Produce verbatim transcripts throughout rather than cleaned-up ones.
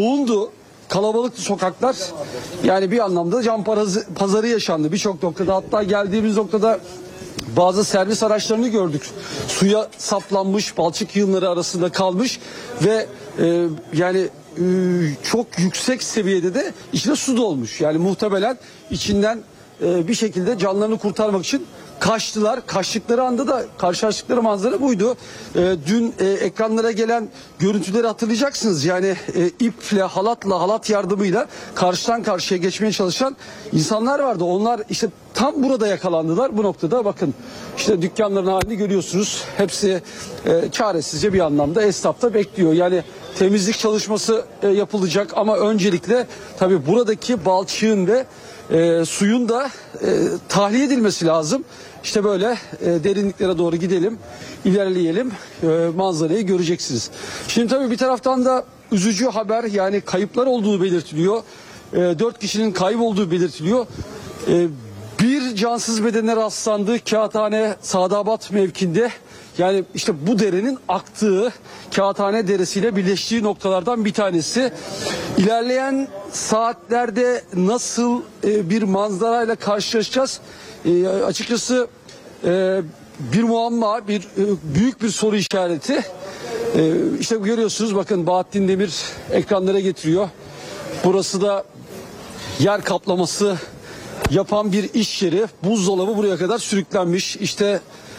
yoğundu. Kalabalıktı sokaklar. Yani bir anlamda can parazı, pazarı yaşandı birçok noktada. Hatta geldiğimiz noktada bazı servis araçlarını gördük. Suya saplanmış, balçık yığınları arasında kalmış ve e, yani e, çok yüksek seviyede de içine su dolmuş. Yani muhtemelen içinden e, bir şekilde canlarını kurtarmak için kaçtılar. Kaçtıkları anda da karşılaştıkları manzara buydu. E, dün e, ekranlara gelen görüntüleri hatırlayacaksınız. Yani e, iple, halatla, halat yardımıyla karşıdan karşıya geçmeye çalışan insanlar vardı. Onlar işte tam burada yakalandılar. Bu noktada bakın işte dükkanların halini görüyorsunuz. Hepsi e, çaresizce bir anlamda esnafta bekliyor. Yani temizlik çalışması e, yapılacak ama öncelikle tabii buradaki balçığın ve e, suyun da e, tahliye edilmesi lazım. İşte böyle e, derinliklere doğru gidelim, ilerleyelim, e, manzarayı göreceksiniz. Şimdi tabii bir taraftan da üzücü haber, yani kayıplar olduğu belirtiliyor. E, dört kişinin kaybolduğu belirtiliyor. E, bir cansız bedene rastlandı Kağıthane Sadabat mevkinde. Yani işte bu derenin aktığı Kağıthane Deresi'yle birleştiği noktalardan bir tanesi. İlerleyen saatlerde nasıl e, bir manzarayla karşılaşacağız? E, açıkçası e, bir muamma, bir e, büyük bir soru işareti. E, işte görüyorsunuz, bakın Bahattin Demir ekranlara getiriyor. Burası da yer kaplaması yapan bir iş yeri. Buzdolabı buraya kadar sürüklenmiş. İşte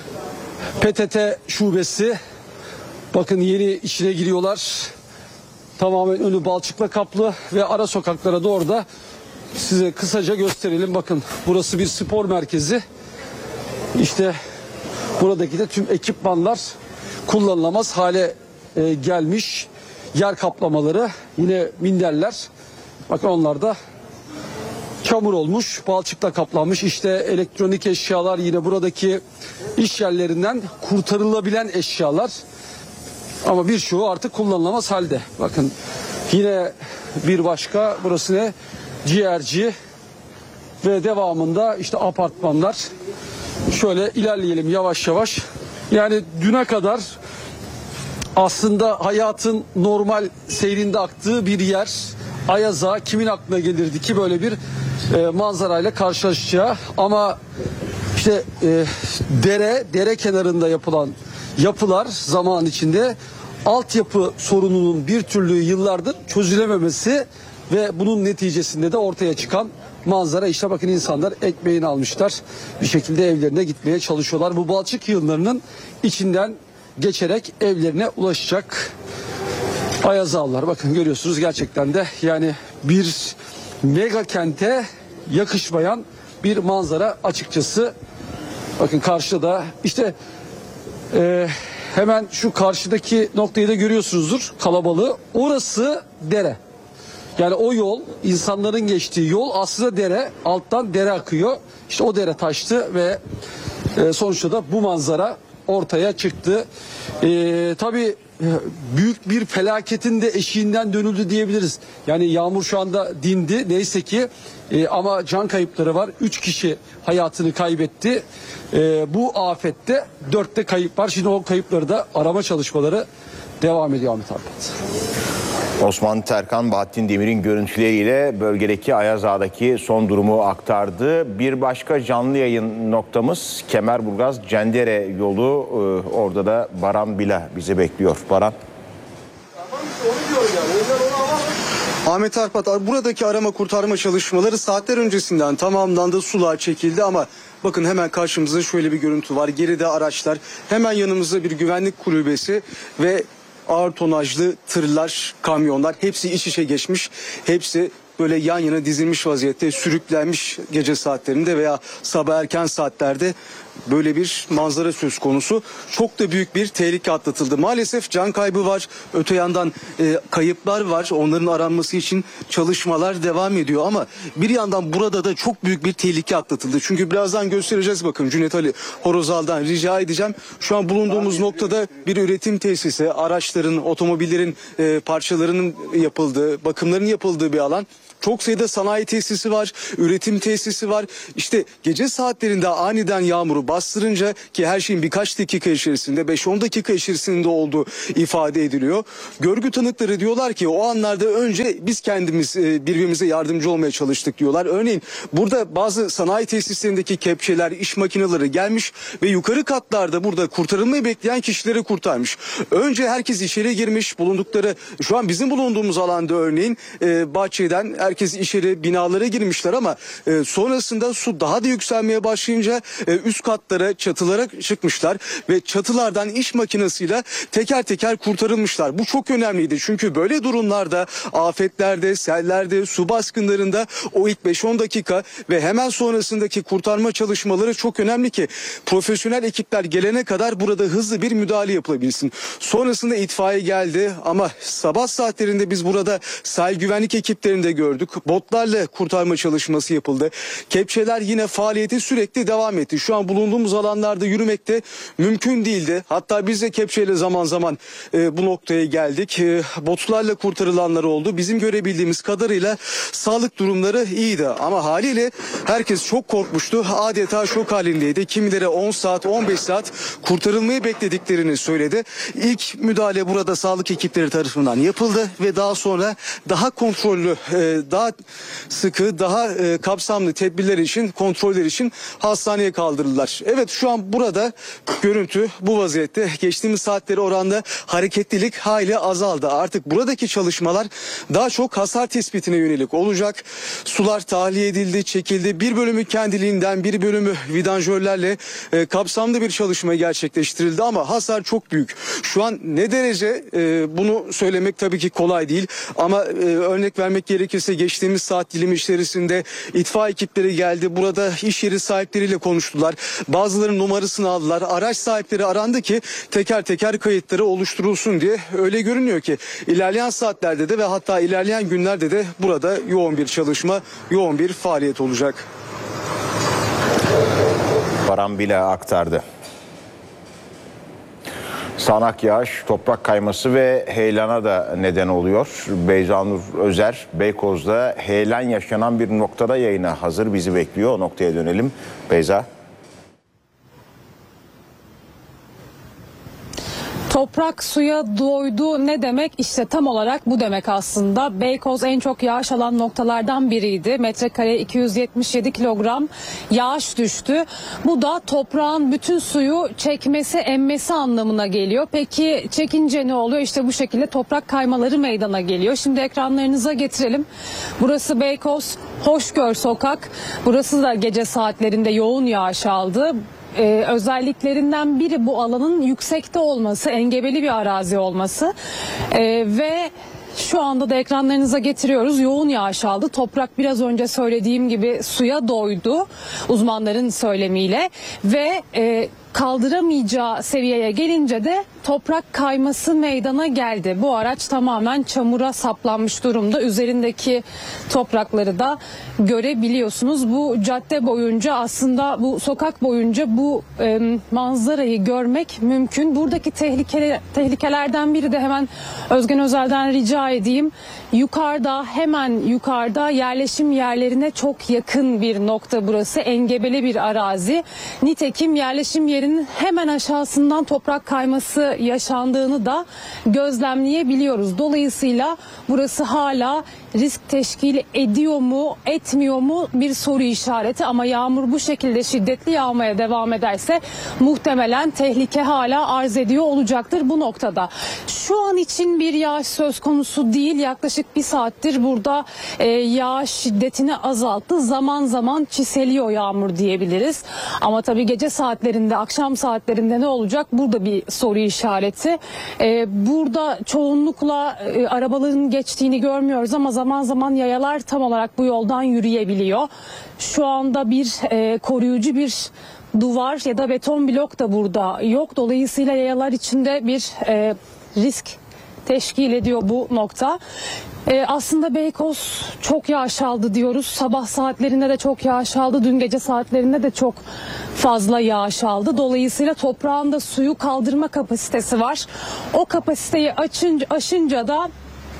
P T T şubesi. Bakın yeni içine giriyorlar. Tamamen önü balçıkla kaplı ve ara sokaklara doğru da size kısaca gösterelim. Bakın burası bir spor merkezi. İşte buradaki de tüm ekipmanlar kullanılamaz hale e, gelmiş. Yer kaplamaları, yine minderler. Bakın onlar da çamur olmuş, balçıkla kaplanmış. İşte elektronik eşyalar, yine buradaki iş yerlerinden kurtarılabilen eşyalar. Ama birçoğu artık kullanılamaz halde. Bakın yine bir başka, burası ne? Ciğerci ve devamında işte apartmanlar. Şöyle ilerleyelim yavaş yavaş. Yani düne kadar aslında hayatın normal seyrinde aktığı bir yer. Ayaza kimin aklına gelirdi ki böyle bir e, manzarayla karşılaşacağı, ama işte e, dere dere kenarında yapılan yapılar zaman içinde altyapı sorununun bir türlü yıllardır çözülememesi ve bunun neticesinde de ortaya çıkan manzara. İşte bakın insanlar ekmeğini almışlar, bir şekilde evlerine gitmeye çalışıyorlar. Bu balçık yığınlarının içinden geçerek evlerine ulaşacak Ayazağlılar. Bakın görüyorsunuz, gerçekten de yani bir mega kente yakışmayan bir manzara açıkçası. Bakın karşıda işte e, hemen şu karşıdaki noktayı da görüyorsunuzdur, kalabalığı. Orası dere. Yani o yol, insanların geçtiği yol aslında dere. Alttan dere akıyor. İşte o dere taştı ve e, sonuçta da bu manzara ortaya çıktı. E, tabii büyük bir felaketin de eşiğinden dönüldü diyebiliriz. Yani yağmur şu anda dindi neyse ki, e, ama can kayıpları var. Üç kişi hayatını kaybetti. E, bu afette dörtte kayıp var. Şimdi o kayıpları da arama çalışmaları devam ediyor Ahmet Arpat. Osman Terkan, Bahattin Demir'in görüntüleriyle bölgedeki Ayazağ'daki son durumu aktardı. Bir başka canlı yayın noktamız Kemerburgaz Cendere yolu. Ee, orada da Baran Bila bizi bekliyor. Baran. Ahmet Arpat, buradaki arama kurtarma çalışmaları saatler öncesinden tamamlandı, sular çekildi ama bakın hemen karşımızda şöyle bir görüntü var. Geride araçlar, hemen yanımızda bir güvenlik kulübesi ve ağır tonajlı tırlar, kamyonlar, hepsi iç içe geçmiş. Hepsi böyle yan yana dizilmiş vaziyette, sürüklenmiş gece saatlerinde veya sabah erken saatlerde. Böyle bir manzara söz konusu. Çok da büyük bir tehlike atlatıldı. Maalesef can kaybı var. Öte yandan e, kayıplar var. Onların aranması için çalışmalar devam ediyor. Ama bir yandan burada da çok büyük bir tehlike atlatıldı. Çünkü birazdan göstereceğiz, bakın Cüneyt Ali Horozal'dan rica edeceğim. Şu an bulunduğumuz noktada bir üretim tesisi. Araçların, otomobillerin e, parçalarının yapıldığı, bakımların yapıldığı bir alan. çok sayıda sanayi tesisi var, üretim tesisi var. İşte gece saatlerinde aniden yağmuru bastırınca, ki her şeyin birkaç dakika içerisinde, beş on dakika içerisinde olduğu ifade ediliyor. Görgü tanıkları diyorlar ki o anlarda önce biz kendimiz e, birbirimize yardımcı olmaya çalıştık diyorlar. Örneğin burada bazı sanayi tesislerindeki kepçeler, iş makineleri gelmiş ve yukarı katlarda burada kurtarılmayı bekleyen kişileri kurtarmış. Önce herkes içeri girmiş, bulundukları, şu an bizim bulunduğumuz alanda örneğin e, bahçeden herkes içeri binalara girmişler ama e, sonrasında su daha da yükselmeye başlayınca e, üst katlara, çatılara çıkmışlar ve çatılardan iş makinesiyle teker teker kurtarılmışlar. Bu çok önemliydi çünkü böyle durumlarda, afetlerde, sellerde, su baskınlarında o ilk beş on dakika ve hemen sonrasındaki kurtarma çalışmaları çok önemli ki profesyonel ekipler gelene kadar burada hızlı bir müdahale yapılabilsin. Sonrasında itfaiye geldi ama sabah saatlerinde biz burada sahil güvenlik ekiplerini de gördük. Botlarla kurtarma çalışması yapıldı. Kepçeler yine faaliyeti sürekli devam etti. Şu an bulunduğumuz alanlarda yürümek de mümkün değildi. Hatta biz de kepçeyle zaman zaman e, bu noktaya geldik. E, botlarla kurtarılanlar oldu. Bizim görebildiğimiz kadarıyla sağlık durumları iyiydi. Ama haliyle herkes çok korkmuştu. Adeta şok halindeydi. Kimileri on saat, on beş saat kurtarılmayı beklediklerini söyledi. İlk müdahale burada sağlık ekipleri tarafından yapıldı ve daha sonra daha kontrollü, e, daha sıkı, daha e, kapsamlı tedbirler için, kontroller için hastaneye kaldırıldılar. Evet, şu an burada görüntü bu vaziyette. Geçtiğimiz saatleri oranla hareketlilik hayli azaldı. Artık buradaki çalışmalar daha çok hasar tespitine yönelik olacak. Sular tahliye edildi, çekildi. Bir bölümü kendiliğinden, bir bölümü vidanjörlerle e, kapsamlı bir çalışma gerçekleştirildi ama hasar çok büyük. Şu an ne derece e, bunu söylemek tabii ki kolay değil ama e, örnek vermek gerekirse geçtiğimiz saat dilimi içerisinde itfaiye ekipleri geldi. Burada iş yeri sahipleriyle konuştular. Bazılarının numarasını aldılar. Araç sahipleri arandı ki teker teker kayıtları oluşturulsun diye. Öyle görünüyor ki ilerleyen saatlerde de ve hatta ilerleyen günlerde de burada yoğun bir çalışma, yoğun bir faaliyet olacak. Baran bile aktardı. Sağanak yağış, toprak kayması ve heyelana da neden oluyor. Beyza Nur Özer, Beykoz'da heyelan yaşanan bir noktada yayına hazır, bizi bekliyor. O noktaya dönelim. Beyza. Toprak suya doydu ne demek? İşte tam olarak bu demek aslında. Beykoz en çok yağış alan noktalardan biriydi. Metrekare iki yüz yetmiş yedi kilogram yağış düştü. Bu da toprağın bütün suyu çekmesi, emmesi anlamına geliyor. Peki çekince ne oluyor? İşte bu şekilde toprak kaymaları meydana geliyor. Şimdi ekranlarınıza getirelim. Burası Beykoz Hoşgör Sokak. Burası da gece saatlerinde yoğun yağış aldı. Ee, özelliklerinden biri bu alanın yüksekte olması, engebeli bir arazi olması ee, ve şu anda da ekranlarınıza getiriyoruz. Yoğun yağış aldı. Toprak biraz önce söylediğim gibi suya doydu uzmanların söylemiyle ve e, kaldıramayacağı seviyeye gelince de toprak kayması meydana geldi. Bu araç tamamen çamura saplanmış durumda. Üzerindeki toprakları da görebiliyorsunuz. Bu cadde boyunca, aslında bu sokak boyunca bu e, manzarayı görmek mümkün. Buradaki tehlikeli, tehlikelerden biri de hemen Özgen Özel'den rica edeyim. Yukarıda, hemen yukarıda yerleşim yerlerine çok yakın bir nokta burası. Engebeli bir arazi. Nitekim yerleşim yerinin hemen aşağısından toprak kayması yaşandığını da gözlemleyebiliyoruz. Dolayısıyla burası hala risk teşkil ediyor mu, etmiyor mu bir soru işareti, ama yağmur bu şekilde şiddetli yağmaya devam ederse muhtemelen tehlike hala arz ediyor olacaktır bu noktada. Şu an için bir yağış söz konusu değil. Yaklaşık bir saattir burada e, yağış şiddetini azalttı. Zaman zaman çiseliyor yağmur diyebiliriz. Ama tabii gece saatlerinde, akşam saatlerinde ne olacak? Burada bir soru işareti. E, burada çoğunlukla e, arabaların geçtiğini görmüyoruz ama zaman zaman yayalar tam olarak bu yoldan yürüyebiliyor. Şu anda bir e, koruyucu bir duvar ya da beton blok da burada yok. Dolayısıyla yayalar içinde bir e, risk teşkil ediyor bu nokta. Ee, aslında Beykoz çok yağış aldı diyoruz. Sabah saatlerinde de çok yağış aldı. Dün gece saatlerinde de çok fazla yağış aldı. Dolayısıyla toprağın da suyu kaldırma kapasitesi var. O kapasiteyi açınca, aşınca da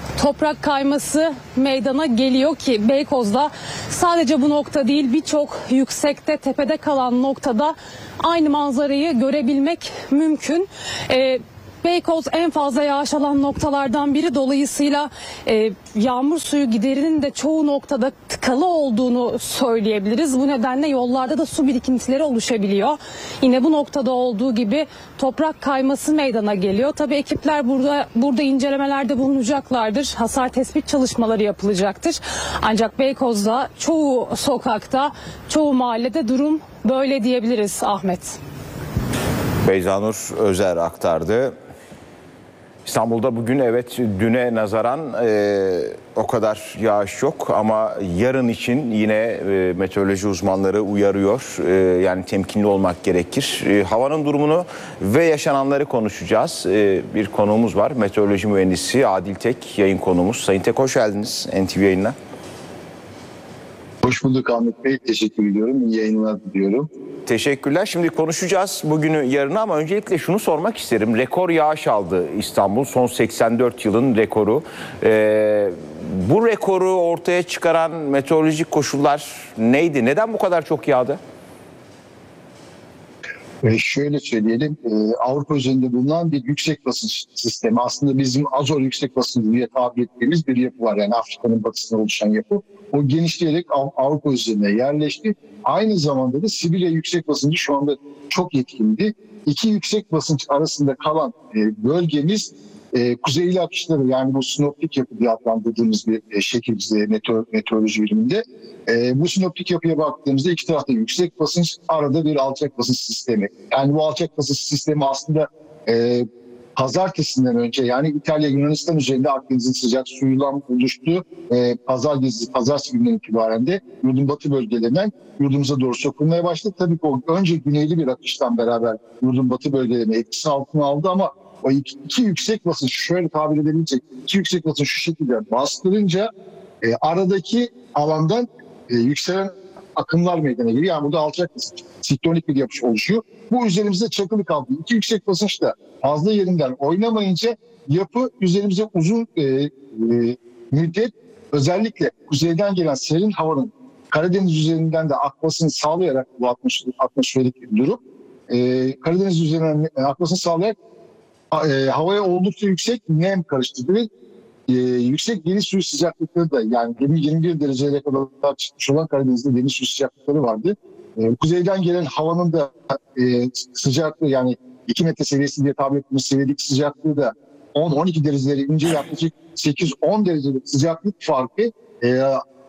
toprak kayması meydana geliyor ki Beykoz'da sadece bu nokta değil, birçok yüksekte, tepede kalan noktada aynı manzarayı görebilmek mümkün. Ee, Beykoz en fazla yağış alan noktalardan biri, dolayısıyla e, yağmur suyu giderinin de çoğu noktada tıkalı olduğunu söyleyebiliriz. Bu nedenle yollarda da su birikintileri oluşabiliyor. Yine bu noktada olduğu gibi toprak kayması meydana geliyor. Tabii ekipler burada burada incelemelerde bulunacaklardır. Hasar tespit çalışmaları yapılacaktır. Ancak Beykoz'da çoğu sokakta, çoğu mahallede durum böyle diyebiliriz Ahmet. Beyzanur Özer aktardı. İstanbul'da bugün evet düne nazaran e, o kadar yağış yok ama yarın için yine e, meteoroloji uzmanları uyarıyor. E, yani temkinli olmak gerekir. E, havanın durumunu ve yaşananları konuşacağız. E, bir konuğumuz var. Meteoroloji mühendisi Adil Tek yayın konuğumuz. Sayın Tek hoş geldiniz N T V yayınına. Hoş bulduk Ahmet Bey. Teşekkür ediyorum. İyi yayınlar diliyorum. Teşekkürler. Şimdi konuşacağız bugünü yarına ama öncelikle şunu sormak isterim. Rekor yağış aldı İstanbul. Son seksen dört yılın rekoru. Ee, bu rekoru ortaya çıkaran meteorolojik koşullar neydi? Neden bu kadar çok yağdı? Ve şöyle söyleyelim, Avrupa üzerinde bulunan bir yüksek basınç sistemi. Aslında bizim Azor yüksek basıncı diye tabir ettiğimiz bir yapı var. Yani Afrika'nın batısında oluşan yapı. O genişleyerek Avrupa üzerine yerleşti. Aynı zamanda da Sibirya yüksek basıncı şu anda çok etkindi. İki yüksek basınç arasında kalan bölgemiz kuzeyli akışları, yani bu sinoptik yapı diye adlandırdığımız bir şekil bize meteor, meteoroloji biliminde. E, bu sinoptik yapıya baktığımızda iki tarafta yüksek basınç, arada bir alçak basınç sistemi. Yani bu alçak basınç sistemi aslında e, pazartesinden önce, yani İtalya Yunanistan üzerinde Akdeniz'in sıcak suyuyla oluştuğu e, pazar gezisi, pazartesi günden itibaren de yurdun batı bölgelerinden yurdumuza doğru sokulmaya başladı. Tabii ki o önce güneyli bir akıştan beraber yurdun batı bölgelerine etkisi altına aldı ama o iki, iki yüksek basınç, şöyle tabir edebilecek, iki yüksek basınç şu şekilde bastırınca e, aradaki alandan e, yükselen akımlar meydana geliyor. Yani burada alçak basınç, siklonik bir yapış oluşuyor. Bu üzerimizde çakılı kaldı. İki yüksek basınç da fazla yerinden oynamayınca yapı üzerimize uzun e, e, müddet, özellikle kuzeyden gelen serin havanın Karadeniz üzerinden de akmasını sağlayarak, bu atmosferik bir durum, e, Karadeniz üzerinden akmasını sağlayarak e, havaya oldukça yüksek nem karıştırdı ve e, yüksek deniz suyu sıcaklıkları da, yani yirmi bir dereceye kadar çıkmış olan Karadeniz'de deniz suyu sıcaklıkları vardı. E, kuzeyden gelen havanın da e, sıcaklığı, yani iki metre seviyesi diye tabir ettiğimiz seviyedeki sıcaklığı da on on iki dereceleri ince, yaklaşık sekiz on derecelik sıcaklık farkı e,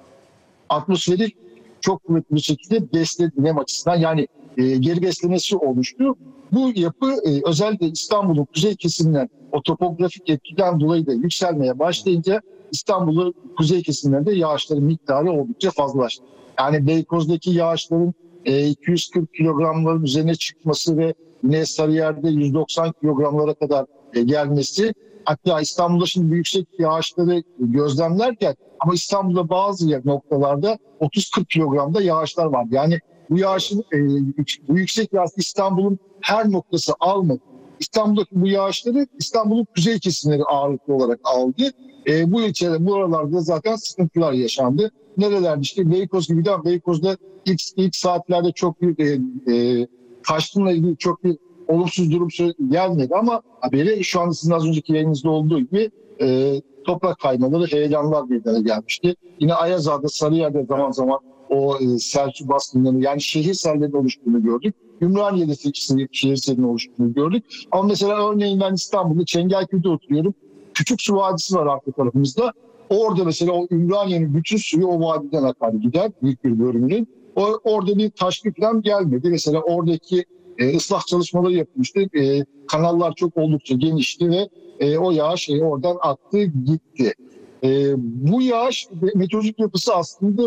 atmosferi çok kuvvetli bir şekilde besledi nem açısından, yani e, geri beslemesi olmuştu. Bu yapı e, özellikle İstanbul'un kuzey kesiminden o topografik etkiden dolayı da yükselmeye başlayınca İstanbul'un kuzey kesimlerinde yağışların miktarı oldukça fazlalaştı. Yani Beykoz'daki yağışların e, iki yüz kırk kilogramların üzerine çıkması ve yine Sarıyer'de yüz doksan kilogramlara kadar e, gelmesi, hatta İstanbul'da şimdi yüksek yağışları gözlemlerken ama İstanbul'da bazı noktalarda otuz kırk kilogramda yağışlar var. Yani bu yağışın, e, bu yüksek yağış İstanbul'un her noktası almadı. İstanbul'daki bu yağışları İstanbul'un kuzey kesimleri ağırlıklı olarak aldı. E, bu ilçede, bu aralarda zaten sıkıntılar yaşandı. Nerelerde işte Beykoz gibi de, Beykoz'da ilk, ilk saatlerde çok bir e, e, taşkınla ilgili çok bir olumsuz durum gelmedi ama haberi şu anda sizin az önceki yayınınızda olduğu gibi e, toprak kaymaları, heyelanlar meydana gelmişti. Yine Ayazağa'da, Sarıyer'de zaman zaman o e, sel su baskınları, yani şehir sellerinin oluştuğunu gördük. Ümraniye'de şehir sellerinin oluştuğunu gördük. Ama mesela örneğin ben İstanbul'da Çengelköy'de oturuyorum. Küçük Su Vadisi var arka tarafımızda. Orada mesela o Ümraniye'nin bütün suyu o vadiden akar gider, büyük bir bölümünün. O, orada bir taşkın falan gelmedi. Mesela oradaki e, ıslah çalışmaları yapılmıştı. E, kanallar çok oldukça genişti ve e, o yağış e, oradan aktı gitti. E, bu yağış, meteorolojik yapısı aslında bu.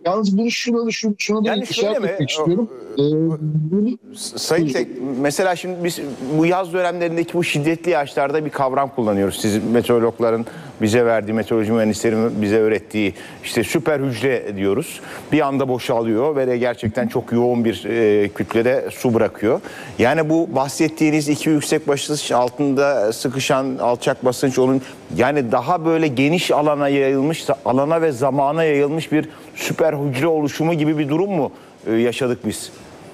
Yalnız bunu şuna da, şuna, şuna da Yani işaret şöyle mi? etmek istiyorum. Ee, bunu, Sayın Tek, mesela şimdi biz bu yaz dönemlerindeki bu şiddetli yağışlarda bir kavram kullanıyoruz. Siz meteorologların bize verdiği, meteoroloji mühendislerinin bize öğrettiği işte süper hücre diyoruz. Bir anda boşalıyor ve de gerçekten çok yoğun bir e, kütlede su bırakıyor. Yani bu bahsettiğiniz iki yüksek basınç altında sıkışan alçak basınç onun yani daha böyle geniş alana yayılmış, alana ve zamana yayılmış bir süper hücre oluşumu gibi bir durum mu e, yaşadık biz?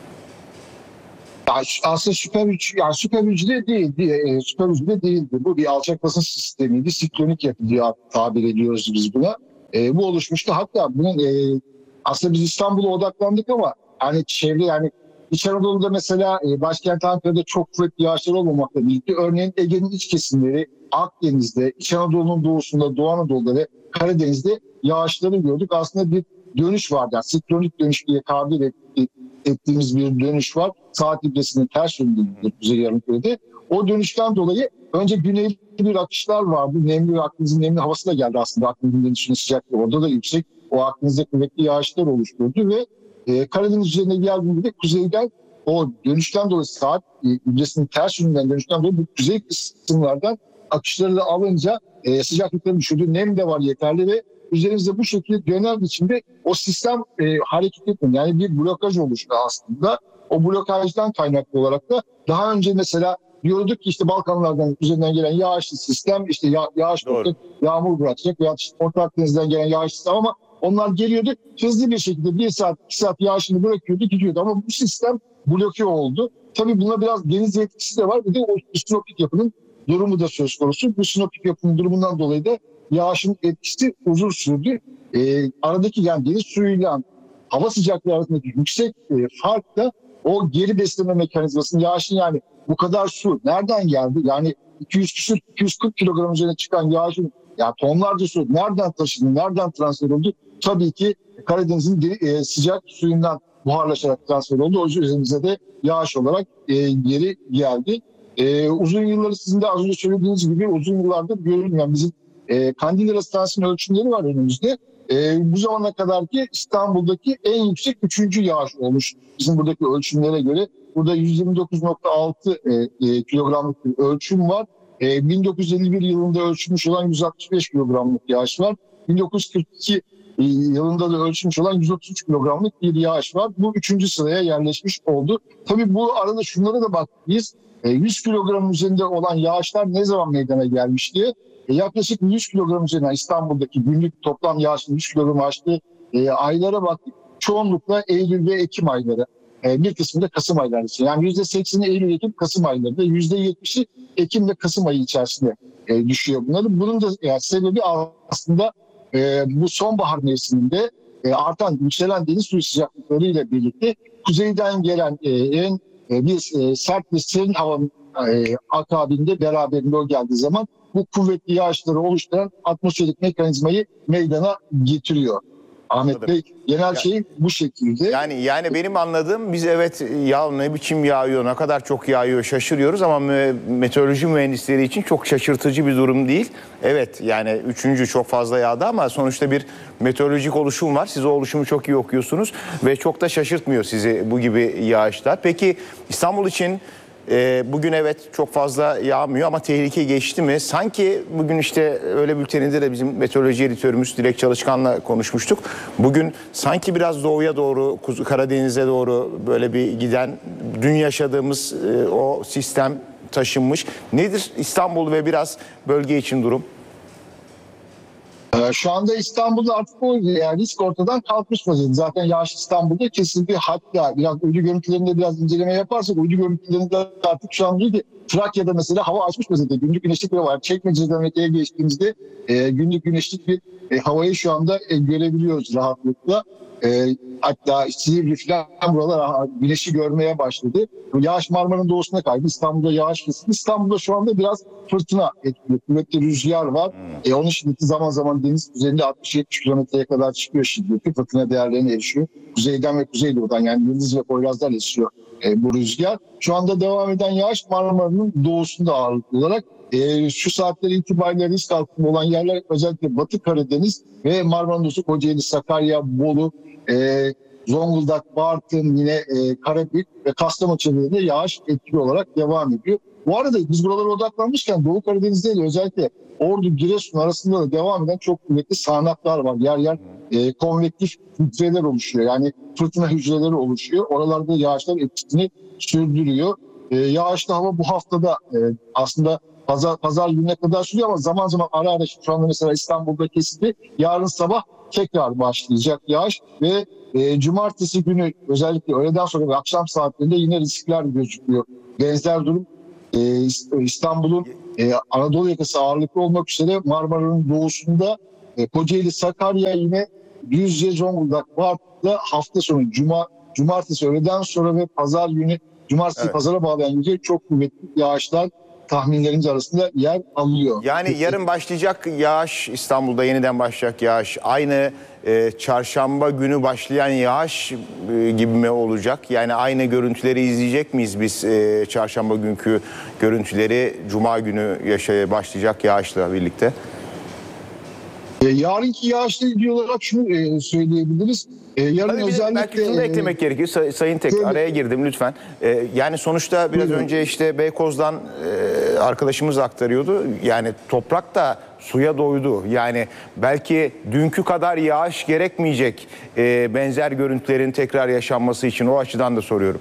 Ya aslında süper hücre, yani süper hücre değildi, e, süper hücre değildi. Bu bir alçak basınç sistemiydi. Siklonik yapı diye tabir ediyoruz biz buna. E, bu oluşmuştu. Hatta bunun e, aslında biz İstanbul'a odaklandık ama hani çevre yani İç Anadolu'da mesela e, başkent Ankara'da çok kuvvetli yağışlar olmamakla birlikte örneğin Ege'nin iç kesimleri, Akdeniz'de, İç Anadolu'nun doğusunda, Doğu Anadolu'da ve Karadeniz'de yağışları gördük. Aslında bir dönüş var. Yani siklonik dönüş diye tabir ettik. ettiğimiz bir dönüş var. Saat ibresinin ters yönündedir Kuzey Yarımküre'de. O dönüşten dolayı önce güneyli bir akışlar vardı. Nemli ve Akdeniz'in nemli havası da geldi aslında. Akdeniz'in dönüşünün sıcaklığı orada da yüksek. O Akdeniz'de kuvvetli yağışlar oluşturdu ve e, Karadeniz üzerine geldiğinde de kuzeyden o dönüşten dolayı saat e, ibresinin ters yönünden dönüşten dolayı bu kuzey kısımlardan akışları da alınca e, sıcaklıkları düşürdü. Nem de var yeterli ve üzerimizde bu şekilde döner biçimde o sistem e, hareket etmiyor. Yani bir blokaj oluştu aslında. O blokajdan kaynaklı olarak da daha önce mesela diyorduk ki işte Balkanlardan üzerinden gelen yağışlı sistem işte ya, yağış bırakacak, yağmur bırakacak veya işte Orta Akdeniz'den gelen yağışlı sistem ama onlar geliyordu. Hızlı bir şekilde bir saat, iki saat yağışını bırakıyordu, gidiyordu. Ama bu sistem bloke oldu. Tabii buna biraz deniz etkisi de var. Bir de o sinopik yapının durumu da söz konusu. Bu sinopik yapının durumundan dolayı da yağışın etkisi uzun sürdü. Ee, aradaki yani deniz suyuyla hava sıcaklığı arasındaki yüksek e, fark da o geri besleme mekanizmasının yağışın yani bu kadar su nereden geldi? Yani iki yüz küsur, iki yüz kırk kilogram üzerine çıkan yağışın yani tonlarca su nereden taşındı, nereden transfer oldu? Tabii ki Karadeniz'in deri, e, sıcak suyundan buharlaşarak transfer oldu. O yüzden üzerimize de yağış olarak e, geri geldi. E, uzun yılları sizin de az önce söylediğiniz gibi uzun yıllardır görülmeyen bizim E, Kandilli Resistansı'nın ölçümleri var önümüzde. E, bu zamana kadar ki İstanbul'daki en yüksek üçüncü yağış olmuş bizim buradaki ölçümlere göre. Burada yüz yirmi dokuz nokta altı e, e, kilogramlık bir ölçüm var. E, bin dokuz yüz elli bir yılında ölçülmüş olan yüz altmış beş kilogramlık yağış var. bin dokuz yüz kırk iki e, yılında da ölçülmüş olan yüz otuz üç kilogramlık bir yağış var. Bu üçüncü sıraya yerleşmiş oldu. Tabii bu arada şunlara da baktık biz. E, yüz kilogram üzerinde olan yağışlar ne zaman meydana gelmiş diye. E, yaklaşık yüz kilogram üzerinden İstanbul'daki günlük toplam yağışın yüz kilogram aştığı e, aylara baktık. Çoğunlukla Eylül ve Ekim ayları. E, bir kısmı da Kasım ayları için. Yani yüzde sekseni Eylül, Ekim, Kasım aylarında. yüzde yetmişi Ekim ve Kasım ayı içerisinde e, düşüyor bunların. Bunun da yani sebebi aslında e, bu sonbahar mevsiminde e, artan, yükselen deniz suyu sıcaklıkları ile birlikte kuzeyden gelen e, en e, bir e, sert ve serin havanın e, akabinde beraberinde o geldiği zaman bu kuvvetli yağışları oluşturan atmosferik mekanizmayı meydana getiriyor. Ahmet Anladım. Bey genel şey bu şekilde. Yani yani benim anladığım biz evet ya ne biçim yağıyor, ne kadar çok yağıyor şaşırıyoruz ama me- meteoroloji mühendisleri için çok şaşırtıcı bir durum değil. Evet yani üçüncü çok fazla yağdı ama sonuçta bir meteorolojik oluşum var. Siz o oluşumu çok iyi okuyorsunuz ve çok da şaşırtmıyor sizi bu gibi yağışlar. Peki İstanbul için Ee, bugün evet çok fazla yağmıyor ama tehlike geçti mi? Sanki bugün işte öyle bülteninde de bizim meteoroloji editörümüz Dilek Çalışkan'la konuşmuştuk. Bugün sanki biraz doğuya doğru, Karadeniz'e doğru böyle bir giden dün yaşadığımız e, o sistem taşınmış. Nedir İstanbul ve biraz bölge için durum? Şu anda İstanbul'da artık o yani risk ortadan kalkmış vaziyette. Zaten yağış İstanbul'da kesildi. Hatta biraz uydu görüntülerinde biraz inceleme yaparsak uydu görüntülerinde artık şu an diyor ki Trakya'da mesela hava açmış vaziyette. Günlük güneşlik bir hava var. Çekmece'den öteye geçtiğimizde e, günlük güneşlik bir e, havayı şu anda e, görebiliyoruz rahatlıkla. E, hatta Silivri falan buralar güneşi görmeye başladı. Yağış Marmara'nın doğusuna kaydı. İstanbul'da yağış kesildi. İstanbul'da şu anda biraz fırtına etkili. Kuvvetli rüzgar var. Hmm. E, onun şiddeti zaman zaman deniz üzerinde altmış yetmiş kilometreye kadar çıkıyor şiddeti. Fırtına değerlerine erişiyor. Kuzeyden ve kuzeydoğudan yani Yıldız ve Poyraz'dan esiyor e, bu rüzgar. Şu anda devam eden yağış Marmara'nın doğusunda ağırlıklı olarak e, şu saatler itibariyle risk altında olan yerler özellikle Batı Karadeniz ve Marmara Odası, Kocaeli, Sakarya, Bolu, e, Zonguldak, Bartın, yine e, Karabük ve Kastamonu çevrelerinde yağış etkili olarak devam ediyor. Bu arada biz buralara odaklanmışken Doğu Karadeniz'de de özellikle Ordu, Giresun arasında da devam eden çok kuvvetli sağanaklar var. Yer yer e, konvektif hücreler oluşuyor. Yani fırtına hücreleri oluşuyor. Oralarda yağışlar etkisini sürdürüyor. E, yağışlı hava bu haftada e, aslında pazar, pazar gününe kadar sürüyor ama zaman zaman ara ara şu anda mesela İstanbul'da kesildi. Yarın sabah tekrar başlayacak yağış ve e, cumartesi günü özellikle öğleden sonra ve akşam saatlerinde yine riskler gözüküyor. Benzer durum e, İstanbul'un e, Anadolu yakası ağırlıklı olmak üzere Marmara'nın doğusunda e, Kocaeli, Sakarya, yine Düzce, Zonguldak, Bartın'da hafta sonu Cuma, cumartesi öğleden sonra ve pazar günü cumartesi Evet. pazara bağlayan gece çok kuvvetli yağışlar tahminlerimiz arasında yer alıyor. Yani yarın başlayacak yağış, İstanbul'da yeniden başlayacak yağış aynı e, çarşamba günü başlayan yağış e, gibi mi olacak? Yani aynı görüntüleri izleyecek miyiz biz e, çarşamba günkü görüntüleri cuma günü yaşaya başlayacak yağışla birlikte? E, yarınki yağışla ilgili olarak şunu e, söyleyebiliriz. E, yarın Tabii bir de özellikle belki şunu da e, eklemek gerekir. Say- Sayın Tek, Tabii. araya girdim lütfen. Ee, yani sonuçta biraz Buyurun. önce işte Beykoz'dan e, arkadaşımız aktarıyordu. Yani toprak da suya doydu. Yani belki dünkü kadar yağış gerekmeyecek e, benzer görüntülerin tekrar yaşanması için, o açıdan da soruyorum.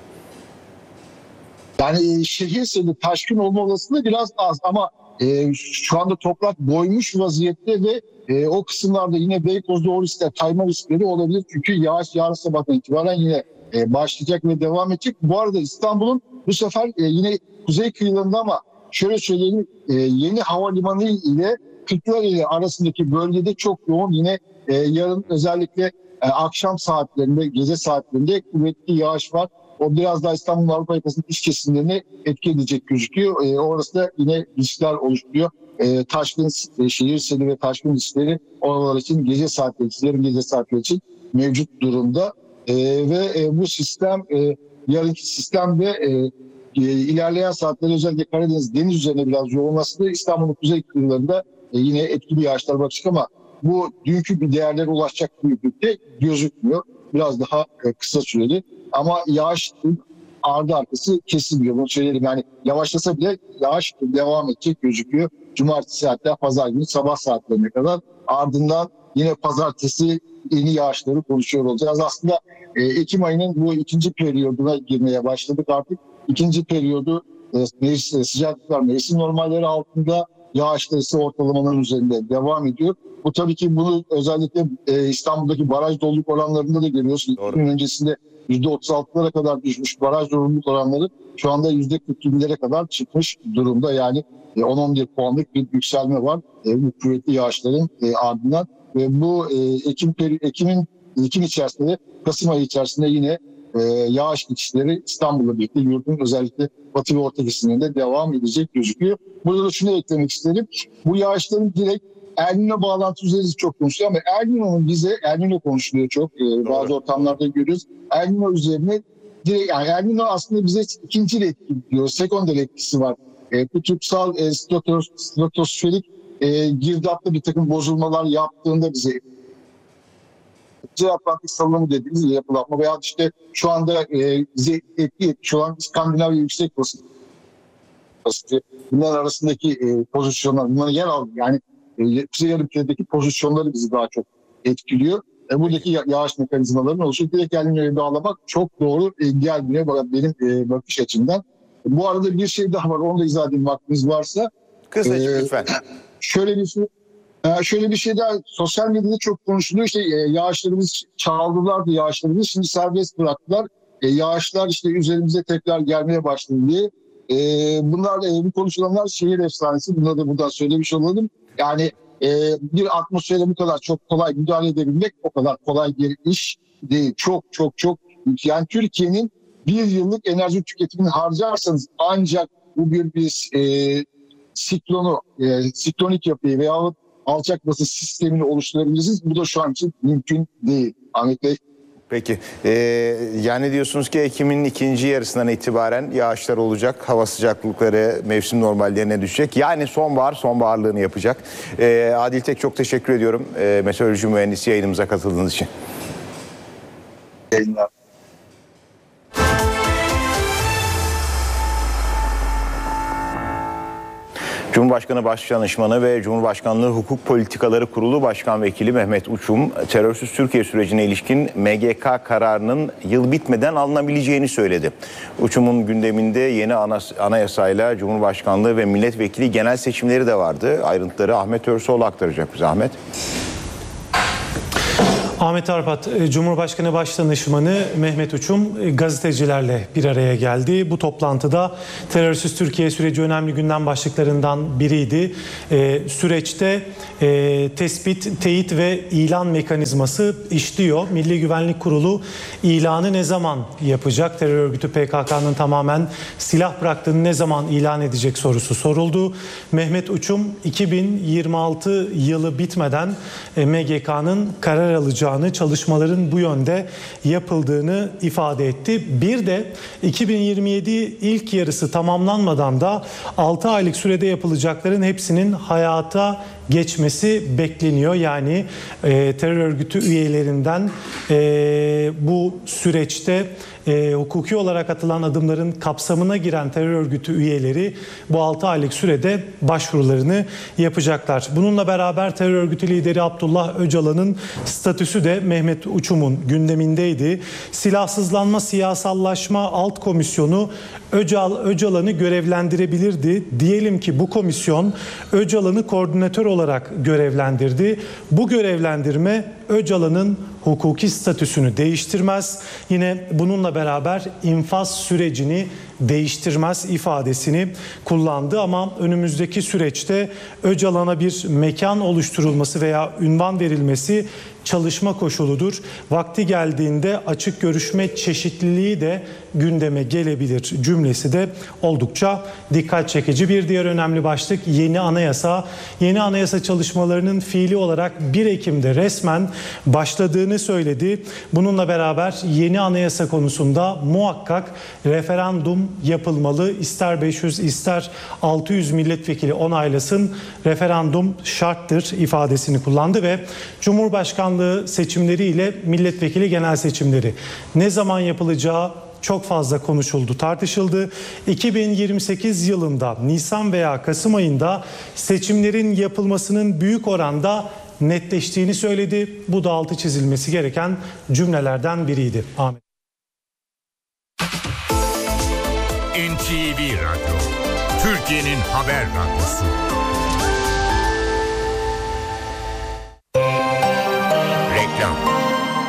Yani şehir seli taşkın olma olasılığı biraz az ama e, şu anda toprak doymuş vaziyette ve e, o kısımlarda yine Beykoz'da o riskler, kayma riskleri olabilir. Çünkü yağış yarın sabahtan itibaren yine e, başlayacak ve devam edecek. Bu arada İstanbul'un bu sefer e, yine kuzey kıyılarında ama şöyle söyleyelim, e, yeni havalimanı ile Kırklareli arasındaki bölgede çok yoğun yine e, yarın özellikle e, akşam saatlerinde, gece saatlerinde kuvvetli yağış var. O biraz daha İstanbul Avrupa yakasının iç kesimlerini etki edecek gözüküyor. E, orası da yine riskler oluşturuyor. E, taşkın, e, şehir seli ve taşkın riskleri oralar için gece saatleri, yarın gece saatleri için mevcut durumda. E, ve e, bu sistem, e, yarınki sistemde e, e, ilerleyen saatlerde özellikle Karadeniz deniz üzerine biraz yoğunlaştı. İstanbul'un kuzey kıyılarında e, yine etkili yağışlar bakacak ama bu dünkü bir değerlere ulaşacak büyüklükte gözükmüyor. Biraz daha e, kısa süreli. Ama yağış ardı arkası kesilmiyor. Bunu söyleyelim. Yani yavaşlasa bile yağış devam edecek gözüküyor. Cumartesi hatta pazar günü sabah saatlerine kadar. Ardından yine pazartesi yeni yağışları konuşuyor olacağız. Aslında e, Ekim ayının bu ikinci periyoduna girmeye başladık artık. İkinci periyodu e, mevsim, sıcaklıklar mevsim normalleri altında, yağışlar ise ortalamaların üzerinde devam ediyor. Bu tabii ki bunu özellikle e, İstanbul'daki baraj doluluk oranlarında da görüyoruz. İki gün öncesinde yüzde otuz altılara kadar düşmüş baraj doluluk oranları şu anda yüzde kırk yedilere kadar çıkmış durumda. Yani e, on on bir puanlık bir yükselme var e, bu kuvvetli yağışların e, ardından. Ve bu e, Ekim Ekim'in Ekim içerisinde, Kasım ayı içerisinde yine e, yağış geçişleri İstanbul'la birlikte yurdun özellikle batı ve orta kesimlerinde devam edecek gözüküyor. Burada da şunu eklemek isterim. Bu yağışların direkt El Niño bağlantı üzerinde çok konuşuluyor ama El Niño'nun bize, El Niño konuşuluyor çok. Ee, bazı ortamlarda görüyoruz. El Niño üzerine direkt, yani El Niño aslında bize ikinci etki diyor. Sekonder etkisi var. E, kutupsal e, stratos, stratosferik e, girdapta bir takım bozulmalar yaptığında bize Atlantik salınımı dediğimiz yapılanma veya işte şu anda e, bize etki etmiş olan İskandinavya yüksek basıncı. Bunlar arasındaki e, pozisyonlar, bunların yer aldı. Yani Kuzey Yarımküre'deki pozisyonları bizi daha çok etkiliyor. E, buradaki ya- yağış mekanizmalarının oluşuyor. Direkt El Niño'ya bağlamak çok doğru e, gelmiyor benim e, bakış açımdan. E, bu arada bir şey daha var. Onu da izah edeyim vaktiniz varsa. Kısacık Ee, lütfen. Şöyle bir şey, e, şöyle bir şey daha sosyal medyada çok konuşuluyor. İşte e, yağışlarımız çaldılardı yağışlarımızı. Şimdi serbest bıraktılar. E, yağışlar işte üzerimize tekrar gelmeye başladı diye. E, bunlar e, bu konuşulanlar şehir efsanesi. Bunları da buradan söylemiş olalım. Yani e, bir atmosfere bu kadar çok kolay müdahale edebilmek o kadar kolay bir iş değil. Çok çok çok. Yani Türkiye'nin bir yıllık enerji tüketimini harcarsanız ancak bu bir bir e, siklonu, e, siklonik yapıyı veya alçak basınç sistemini oluşturabilirsiniz. Bu da şu an için mümkün değil. Ahmet Bey. Peki. Ee, yani diyorsunuz ki Ekim'in ikinci yarısından itibaren yağışlar olacak. Hava sıcaklıkları mevsim normallerine düşecek. Yani sonbahar sonbaharlığını yapacak. Ee, Adil Tek, çok teşekkür ediyorum. Ee, meteoroloji mühendisi, yayınımıza katıldığınız için. Yayınlar. Cumhurbaşkanı Başdanışmanı ve Cumhurbaşkanlığı Hukuk Politikaları Kurulu Başkan Vekili Mehmet Uçum, terörsüz Türkiye sürecine ilişkin M G K kararının yıl bitmeden alınabileceğini söyledi. Uçum'un gündeminde yeni anayasayla Cumhurbaşkanlığı ve milletvekili genel seçimleri de vardı. Ayrıntıları Ahmet Örsoğlu aktaracak bize. Ahmet. Ahmet Arpat, Cumhurbaşkanı Başdanışmanı Mehmet Uçum gazetecilerle bir araya geldi. Bu toplantıda terörsüz Türkiye süreci önemli gündem başlıklarından biriydi. Ee, süreçte e, tespit, teyit ve ilan mekanizması işliyor. Milli Güvenlik Kurulu ilanı ne zaman yapacak? Terör örgütü P K K'nın tamamen silah bıraktığını ne zaman ilan edecek sorusu soruldu. Mehmet Uçum iki bin yirmi altı yılı bitmeden e, M G K'nın karar alacağı, çalışmaların bu yönde yapıldığını ifade etti. Bir de iki bin yirmi yedi ilk yarısı tamamlanmadan da altı aylık sürede yapılacakların hepsinin hayata geçmesi bekleniyor. Yani e, terör örgütü üyelerinden e, bu süreçte e, hukuki olarak atılan adımların kapsamına giren terör örgütü üyeleri bu altı aylık sürede başvurularını yapacaklar. Bununla beraber terör örgütü lideri Abdullah Öcalan'ın statüsü de Mehmet Uçum'un gündemindeydi. Silahsızlanma, siyasallaşma alt komisyonu Öcal, Öcalan'ı görevlendirebilirdi. Diyelim ki bu komisyon Öcalan'ı koordinatör olarak görevlendirdi. Bu görevlendirme Öcalan'ın hukuki statüsünü değiştirmez. Yine bununla beraber infaz sürecini değiştirmez ifadesini kullandı ama önümüzdeki süreçte Öcalan'a bir mekan oluşturulması veya ünvan verilmesi çalışma koşuludur. Vakti geldiğinde açık görüşme çeşitliliği de gündeme gelebilir cümlesi de oldukça dikkat çekici. Bir diğer önemli başlık yeni anayasa. Yeni anayasa çalışmalarının fiili olarak bir Ekim'de resmen başladığını söyledi. Bununla beraber yeni anayasa konusunda muhakkak referandum yapılmalı. İster beş yüz ister altı yüz milletvekili onaylasın, referandum şarttır ifadesini kullandı ve Cumhurbaşkanlığı seçimleriyle milletvekili genel seçimleri ne zaman yapılacağı çok fazla konuşuldu, tartışıldı. iki bin yirmi sekiz yılında Nisan veya Kasım ayında seçimlerin yapılmasının büyük oranda netleştiğini söyledi. Bu da altı çizilmesi gereken cümlelerden biriydi. Ahmet. N T V Radyo, Türkiye'nin haber radyosu.